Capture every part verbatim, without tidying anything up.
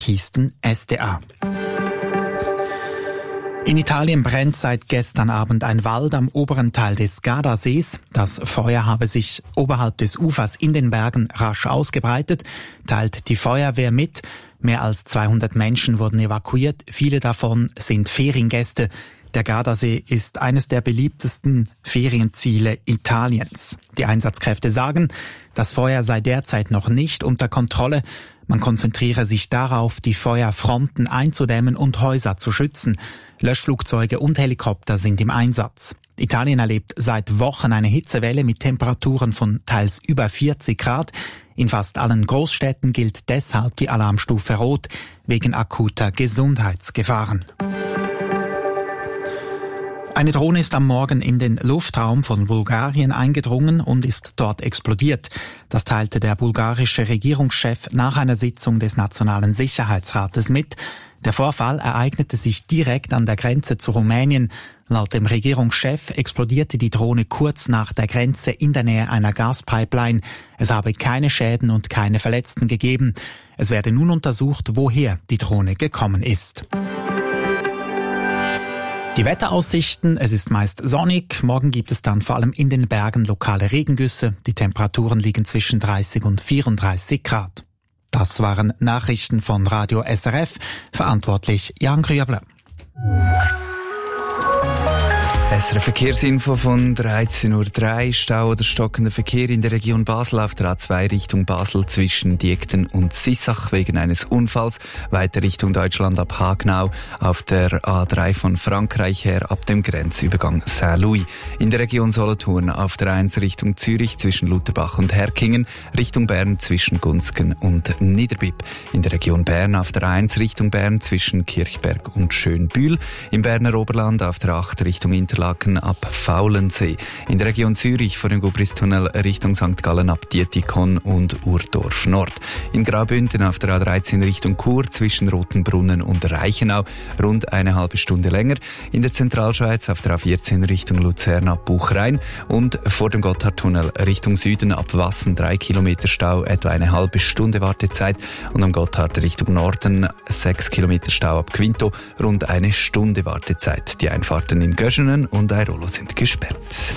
Kisten S D A. In Italien brennt seit gestern Abend ein Wald am oberen Teil des Gardasees. Das Feuer habe sich oberhalb des Ufers in den Bergen rasch ausgebreitet, teilt die Feuerwehr mit. Mehr als zweihundert Menschen wurden evakuiert, viele davon sind Feriengäste. Der Gardasee ist eines der beliebtesten Ferienziele Italiens. Die Einsatzkräfte sagen, das Feuer sei derzeit noch nicht unter Kontrolle. Man konzentriere sich darauf, die Feuerfronten einzudämmen und Häuser zu schützen. Löschflugzeuge und Helikopter sind im Einsatz. Italien erlebt seit Wochen eine Hitzewelle mit Temperaturen von teils über vierzig Grad. In fast allen Großstädten gilt deshalb die Alarmstufe Rot wegen akuter Gesundheitsgefahren. Eine Drohne ist am Morgen in den Luftraum von Bulgarien eingedrungen und ist dort explodiert. Das teilte der bulgarische Regierungschef nach einer Sitzung des Nationalen Sicherheitsrates mit. Der Vorfall ereignete sich direkt an der Grenze zu Rumänien. Laut dem Regierungschef explodierte die Drohne kurz nach der Grenze in der Nähe einer Gaspipeline. Es habe keine Schäden und keine Verletzten gegeben. Es werde nun untersucht, woher die Drohne gekommen ist. Die Wetteraussichten, es ist meist sonnig, morgen gibt es dann vor allem in den Bergen lokale Regengüsse. Die Temperaturen liegen zwischen dreißig und vierunddreißig Grad. Das waren Nachrichten von Radio S R F, verantwortlich Jan Grüble. S R F Verkehrsinfo von dreizehn Uhr drei. Stau oder stockender Verkehr in der Region Basel auf der A zwei Richtung Basel zwischen Diekten und Sissach wegen eines Unfalls. Weiter Richtung Deutschland ab Hagenau auf der A drei von Frankreich her ab dem Grenzübergang Saint-Louis. In der Region Solothurn auf der eins Richtung Zürich zwischen Lutherbach und Herkingen. Richtung Bern zwischen Gunzgen und Niederbipp. In der Region Bern auf der eins Richtung Bern zwischen Kirchberg und Schönbühl. Im Berner Oberland auf der acht Richtung Interlaken ab Faulensee. In der Region Zürich vor dem Gubristunnel Richtung Sankt Gallen ab Dietikon und Urdorf Nord. In Graubünden auf der A dreizehn Richtung Chur zwischen Rotenbrunnen und Reichenau rund eine halbe Stunde länger. In der Zentralschweiz auf der A vierzehn Richtung Luzern ab Buchrein und vor dem Gotthardtunnel Richtung Süden ab Wassen drei Kilometer Stau, etwa eine halbe Stunde Wartezeit. Und am Gotthard Richtung Norden sechs Kilometer Stau ab Quinto, rund eine Stunde Wartezeit. Die Einfahrten in Göschenen und Airolo sind gesperrt. S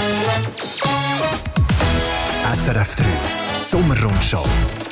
R F drei Sommerrundschau.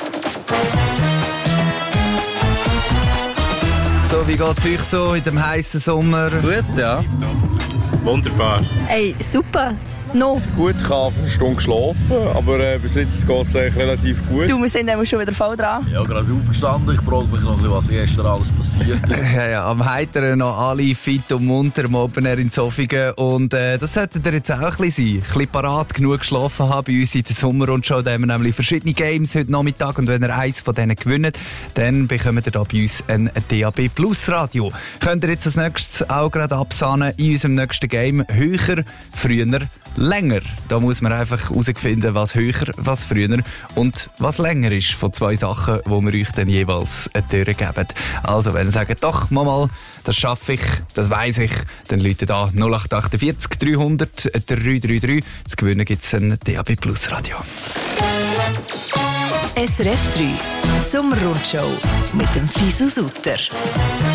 So, wie geht's euch so in dem heißen Sommer? Gut, ja. Wunderbar. Ey, super. No. Gut, ich habe eine Stunde geschlafen, aber äh, bis jetzt geht es eigentlich relativ gut. Du, wir sind nämlich schon wieder voll dran. Ja, gerade aufgestanden. Ich frage mich noch ein bisschen, was gestern alles passiert ist. Ja, ja, am Heiteren noch alle fit und munter am Opener in Zofingen. Und äh, das sollte ihr jetzt auch ein bisschen sein. Ein bisschen parat genug geschlafen haben bei uns in der Sommerrundschau. Da haben wir nämlich verschiedene Games heute Nachmittag. Und wenn ihr eins von denen gewinnt, dann bekommt ihr da bei uns ein D A B Plus Radio. Könnt ihr jetzt als nächstes auch gerade absahnen in unserem nächsten Game. Höher, früher, länger. Da muss man einfach herausfinden, was höher, was früher und was länger ist von zwei Sachen, die wir euch dann jeweils durchgeben. Also, wenn ihr sagt, doch, mal, mal, das schaffe ich, das weiss ich, dann läutet da null acht achtundvierzig dreihundert dreihundertdreiunddreißig. Zu gewinnen gibt es ein D A B Plus Radio. S R F drei Sommerrundschau mit dem Fisu Sutter.